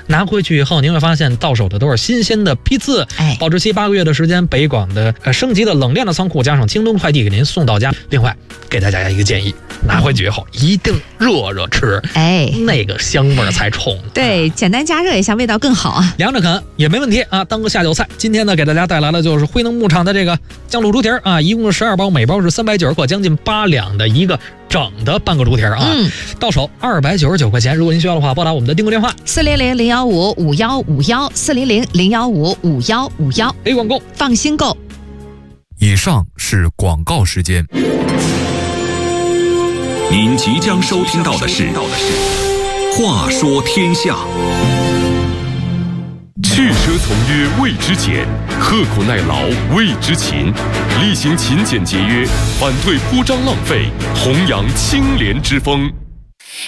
拿回去以后，您会发现到手的都是新鲜的批次，保质期8个月的时间。北广的升级的冷链的仓库，加上京东快递给您送到家。另外，给大家一个建议，拿回去以后一定热热吃，那个香味才冲。 对，简单加热一下，味道更好啊。 凉着啃也没问题啊，当个下酒菜。今天呢，给大家带来的就是辉能牧场的这个酱卤猪蹄啊，一共12包，每包是390克，将近8两的一个整的半个猪蹄啊，到手299块钱。如果您需要的话，拨打我们的订购电话 400-015-5151，400-015-5151， 北广购， 放心购。 以上是广告时间。 您即将收听到的是《话说天下》。 去车从约谓之俭，刻苦耐劳谓之勤，厉行勤俭节约，反对铺张浪费，弘扬清廉之风。